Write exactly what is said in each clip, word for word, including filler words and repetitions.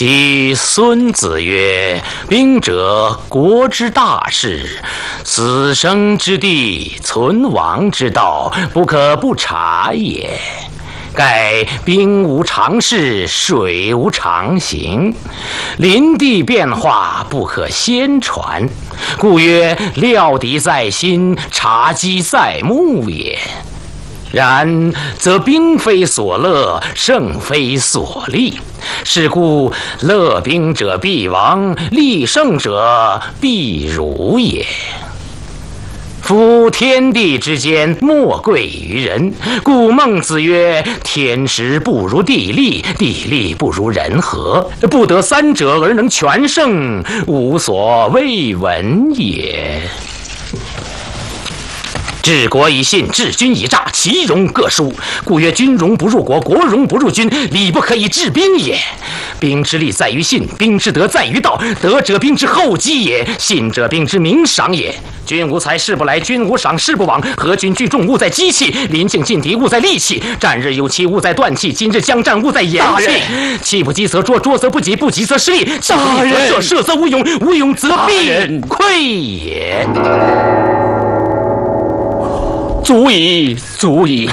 其孙子曰：“兵者，国之大事，死生之地，存亡之道，不可不察也。盖兵无常势，水无常形，临地变化不可先传，故曰：料敌在心，察机在目也。然则兵非所乐，胜非所利。是故乐兵者必亡，利胜者必辱也。夫天地之间，莫贵于人。故孟子曰：天时不如地利，地利不如人和。不得三者而能全胜，无所未闻也。治国以信，治军以诈，其容各殊。故曰：军容不入国，国容不入军，礼不可以治兵也。兵之利在于信，兵之德在于道。德者兵之厚积也，信者兵之明赏也。军无才，事不来；军无赏，事不往。和军聚众，务在机器；临境进敌，务在利器。战日有期，务在断气；今日将战，务在言气。气不击则拙，拙则不及，不及则失利。气不立则射，射则无勇，无勇则必溃也。足矣，足矣！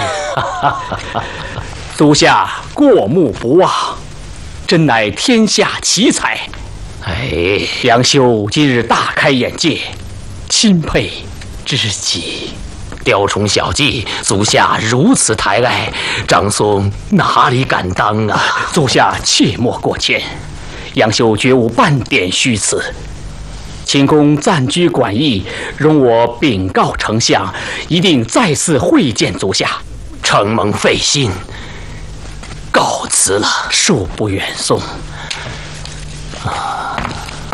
足下过目不忘，真乃天下奇才。哎，杨修今日大开眼界，钦佩之极。雕虫小技，足下如此抬爱，张松哪里敢当啊？足下切莫过谦，杨修绝无半点虚词。请公暂居馆驿，容我禀告丞相，一定再次会见足下。承蒙费心，告辞了。恕不远送。啊，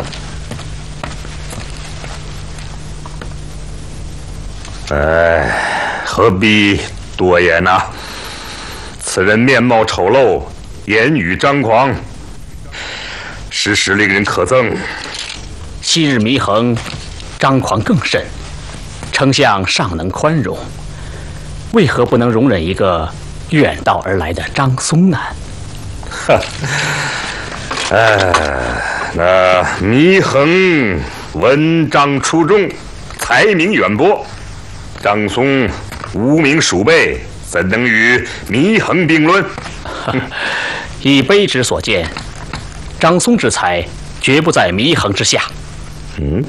哎，何必多言呢、啊？此人面貌丑陋，言语张狂，实实令人可憎。 昔日祢衡张狂更甚，丞相尚能宽容，为何不能容忍一个远道而来的张松呢？ 哈，哎，那祢衡文章出众，才名远播，张松无名鼠辈，怎能与祢衡并论？ 以卑职所见，张松之才绝不在祢衡之下。嗯，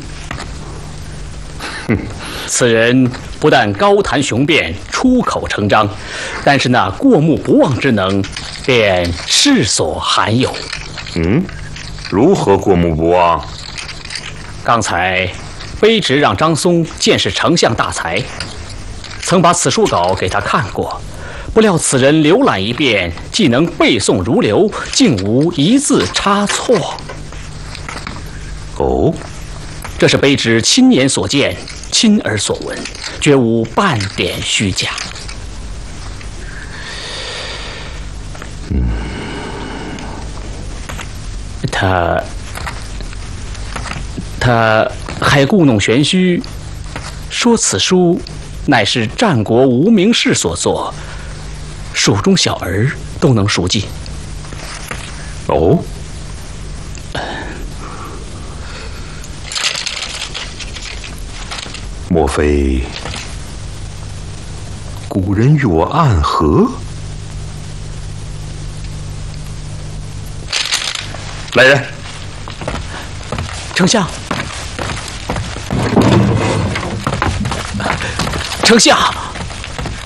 此人不但高谈雄辩、出口成章，但是那过目不忘之能，便世所罕有。 嗯，如何过目不忘？ 刚才卑职让张松见识丞相大才，曾把此书稿给他看过，不料此人浏览一遍，既能背诵如流，竟无一字差错。 哦。 这是卑职亲眼所见，亲耳所闻，绝无半点虚假。嗯，他他还故弄玄虚，说此书乃是战国无名氏所作，蜀中小儿都能熟记。 哦。莫非古人与我暗合？来人！ 丞相，丞相。